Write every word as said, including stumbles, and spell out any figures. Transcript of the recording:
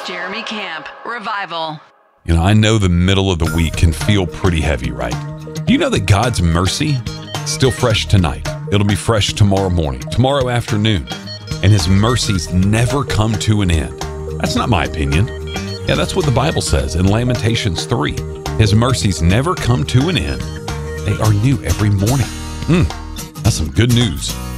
Jeremy Camp, Revival. You know, I know the middle of the week can feel pretty heavy, right? Do you know that God's mercy is still fresh tonight? It'll be fresh tomorrow morning, tomorrow afternoon, and his mercies never come to an end. That's not my opinion. Yeah, that's what the Bible says in Lamentations three. His mercies never come to an end. They are new every morning. Mm, that's some good news.